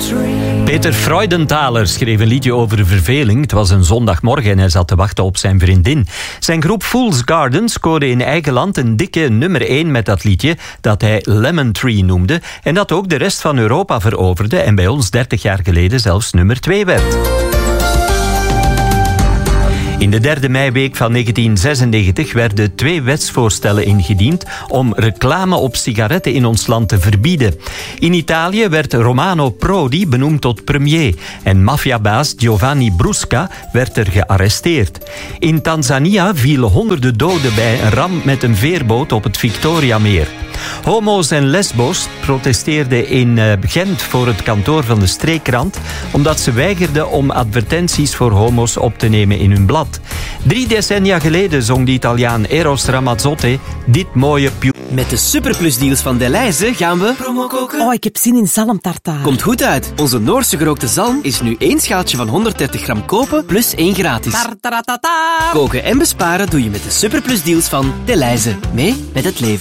Peter Freudenthaler schreef een liedje over verveling. Het was een zondagmorgen en hij zat te wachten op zijn vriendin. Zijn groep Fool's Garden scoorde in eigen land een dikke nummer 1 met dat liedje dat hij Lemon Tree noemde en dat ook de rest van Europa veroverde en bij ons 30 jaar geleden zelfs nummer 2 werd. In de 3e meiweek van 1996 werden 2 wetsvoorstellen ingediend om reclame op sigaretten in ons land te verbieden. In Italië werd Romano Prodi benoemd tot premier en maffiabaas Giovanni Brusca werd er gearresteerd. In Tanzania vielen honderden doden bij een ramp met een veerboot op het Victoriameer. Homo's en lesbo's protesteerden in Gent voor het kantoor van de streekkrant omdat ze weigerden om advertenties voor homo's op te nemen in hun blad. 3 decennia geleden zong de Italiaan Eros Ramazzotti dit mooie Met de superplusdeals van Delhaize gaan we promo koken. Oh, ik heb zin in zalmtartaar. Komt goed uit. Onze Noorse gerookte zalm is nu 1 schaaltje van 130 gram kopen plus 1 gratis. Tartaratata. Koken en besparen doe je met de superplusdeals van Delhaize. Mee met het leven.